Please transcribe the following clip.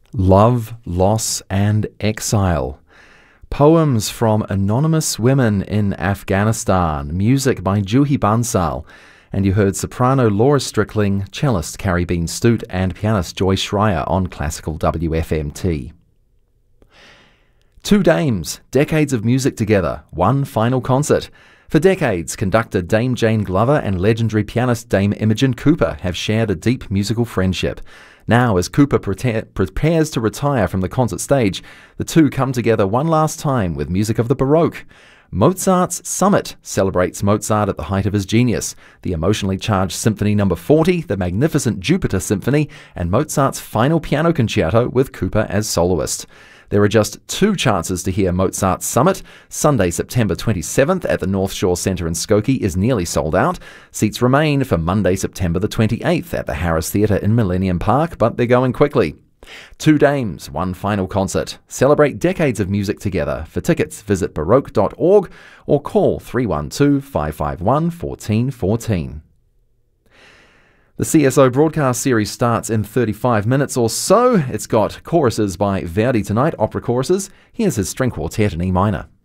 Love, Loss and Exile. Poems from anonymous women in Afghanistan. Music by Juhi Bansal. And you heard soprano Laura Strickling, cellist Carrie Bean Stute and pianist Joy Schreier on Classical WFMT. Two dames, decades of music together, one final concert. For decades, conductor Dame Jane Glover and legendary pianist Dame Imogen Cooper have shared a deep musical friendship. Now, as Cooper prepares to retire from the concert stage, the two come together one last time with music of the Baroque. Mozart's Summit celebrates Mozart at the height of his genius, the emotionally charged Symphony No. 40, the magnificent Jupiter Symphony, and Mozart's final piano concerto with Cooper as soloist. There are just two chances to hear Mozart's Summit. Sunday, September 27th at the North Shore Centre in Skokie is nearly sold out. Seats remain for Monday, September the 28th at the Harris Theatre in Millennium Park, but they're going quickly. Two dames, one final concert. Celebrate decades of music together. For tickets, visit baroque.org or call 312-551-1414. The CSO broadcast series starts in 35 minutes or so. It's got choruses by Verdi tonight, opera choruses. Here's his string quartet in E minor.